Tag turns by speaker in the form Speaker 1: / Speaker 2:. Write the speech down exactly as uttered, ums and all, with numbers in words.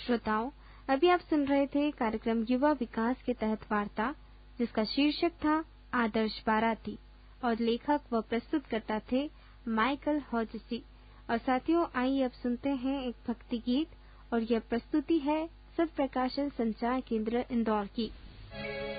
Speaker 1: श्रोताओं, अभी आप सुन रहे थे कार्यक्रम युवा विकास के तहत वार्ता, जिसका शीर्षक था आदर्श बाराती और लेखक व प्रस्तुतकर्ता थे माइकल हॉजसी। और साथियों, आइए अब सुनते हैं एक भक्ति गीत और यह प्रस्तुति है सत्प्रकाशन संचार केंद्र इंदौर की।